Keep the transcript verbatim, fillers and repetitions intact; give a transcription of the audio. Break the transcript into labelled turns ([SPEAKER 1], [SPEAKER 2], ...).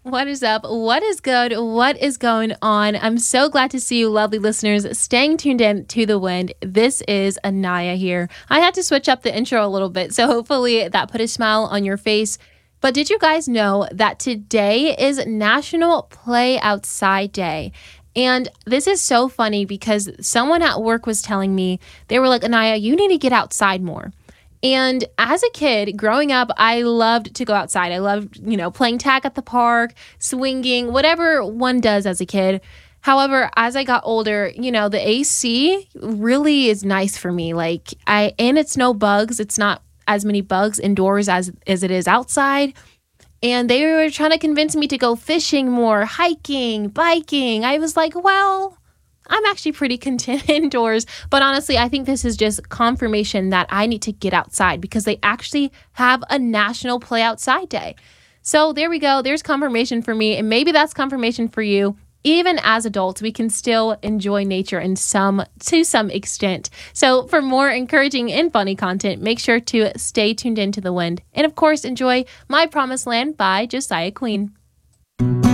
[SPEAKER 1] What is up? What is good? What is going on? I'm so glad to see you, lovely listeners, staying tuned in to The Wind. This is Anaya here. I had to switch up the intro a little bit, so hopefully that put a smile on your face. But did you guys know that today is National Play Outside Day? And this is so funny because someone at work was telling me, they were like, Anaya, you need to get outside more. And as a kid, growing up, I loved to go outside. I loved, you know, playing tag at the park, swinging, whatever one does as a kid. However, as I got older, you know, the A C really is nice for me. Like, I, and it's no bugs. It's not as many bugs indoors as, as it is outside. And they were trying to convince me to go fishing more, hiking, biking. I was like, well, I'm actually pretty content indoors, but honestly, I think this is just confirmation that I need to get outside because they actually have a National Play Outside Day. So there we go. There's confirmation for me, and maybe that's confirmation for you. Even as adults, we can still enjoy nature in some to some extent. So for more encouraging and funny content, make sure to stay tuned into The Wind. And of course, enjoy My Promised Land by Josiah Queen.